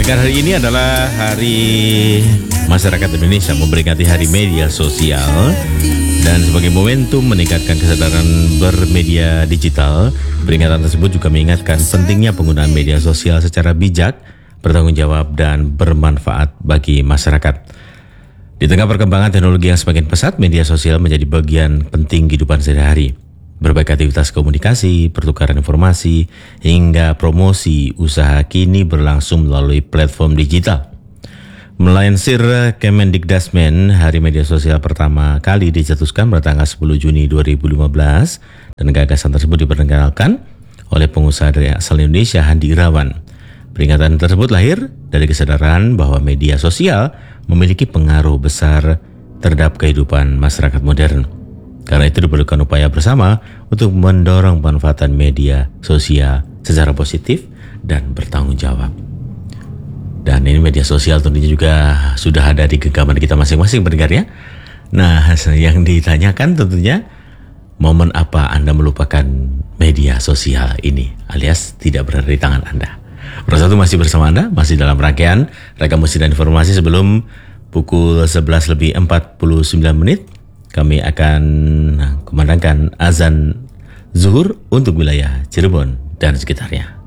Pendengar, hari ini adalah Hari Masyarakat Indonesia memperingati Hari Media Sosial. Dan sebagai momentum meningkatkan kesadaran bermedia digital, peringatan tersebut juga mengingatkan pentingnya penggunaan media sosial secara bijak, bertanggung jawab, dan bermanfaat bagi masyarakat. Di tengah perkembangan teknologi yang semakin pesat, media sosial menjadi bagian penting kehidupan sehari-hari. Berbagai aktivitas komunikasi, pertukaran informasi, hingga promosi usaha kini berlangsung melalui platform digital. Melansir Kemendikdasmen, Hari Media Sosial pertama kali dicetuskan pada tanggal 10 Juni 2015 dan gagasan tersebut diperkenalkan oleh pengusaha dari asal Indonesia, Handi Irawan. Peringatan tersebut lahir dari kesadaran bahwa media sosial memiliki pengaruh besar terhadap kehidupan masyarakat modern. Karena itu diperlukan upaya bersama untuk mendorong pemanfaatan media sosial secara positif dan bertanggung jawab. Dan ini media sosial tentunya juga sudah ada di genggaman kita masing-masing, pendengar ya. Nah, yang ditanyakan tentunya, momen apa Anda melupakan media sosial ini, alias tidak berada di tangan Anda. Persatu masih bersama Anda, masih dalam rangkaian rekam musik dan informasi. Sebelum pukul 11:49 kami akan kumandangkan azan zuhur untuk wilayah Cirebon dan sekitarnya.